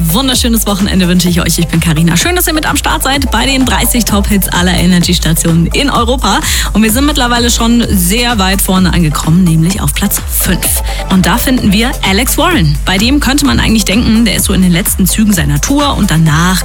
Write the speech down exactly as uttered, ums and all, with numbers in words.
wunderschönes Wochenende wünsche ich euch. Ich bin Carina. Schön, dass ihr mit am Start seid bei den dreißig Top-Hits aller Energy-Stationen in Europa. Und wir sind mittlerweile schon sehr weit vorne angekommen, nämlich auf Platz fünf. Und da finden wir Alex Warren. Bei dem könnte man eigentlich denken, der ist so in den letzten Zügen seiner Tour und danach